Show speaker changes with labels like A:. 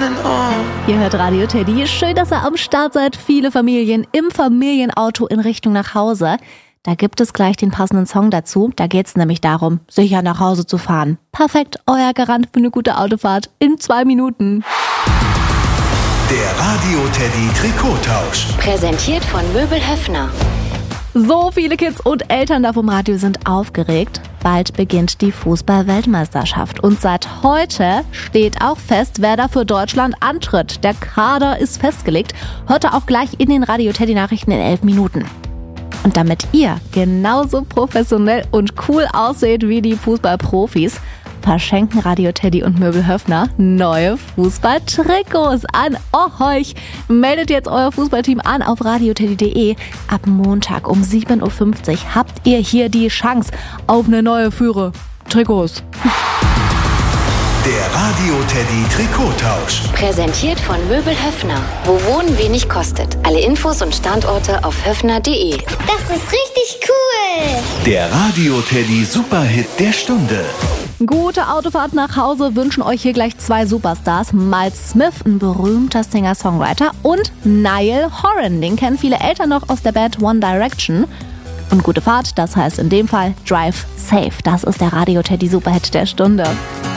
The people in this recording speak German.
A: Ihr hört Radio Teddy. Schön, dass ihr am Start seid. Viele Familien im Familienauto in Richtung nach Hause. Da gibt es gleich den passenden Song dazu. Da geht es nämlich darum, sicher nach Hause zu fahren. Perfekt, euer Garant für eine gute Autofahrt in 2 Minuten.
B: Der Radio Teddy Trikottausch.
C: Präsentiert von Möbel Höffner.
A: So viele Kids und Eltern da vom Radio sind aufgeregt. Bald beginnt die Fußball-Weltmeisterschaft. Und seit heute steht auch fest, wer da für Deutschland antritt. Der Kader ist festgelegt. Hört ihr auch gleich in den Radio Teddy Nachrichten in 11 Minuten. Und damit ihr genauso professionell und cool ausseht wie die Fußballprofis, verschenken Radio Teddy und Möbel Höffner neue Fußballtrikots an euch. Meldet jetzt euer Fußballteam an auf radioteddy.de. Ab Montag um 7.50 Uhr habt ihr hier die Chance auf eine neue Führe. Trikots.
B: Der Radio Teddy Trikottausch.
C: Präsentiert von Möbel Höffner. Wo Wohnen wenig kostet. Alle Infos und Standorte auf höffner.de.
D: Das ist richtig cool.
B: Der Radio Teddy Superhit der Stunde.
A: Gute Autofahrt nach Hause wünschen euch hier gleich 2 Superstars. Miles Smith, ein berühmter Singer-Songwriter, und Niall Horan. Den kennen viele Eltern noch aus der Band One Direction. Und gute Fahrt, das heißt in dem Fall Drive Safe. Das ist der Radio Teddy Superhit der Stunde.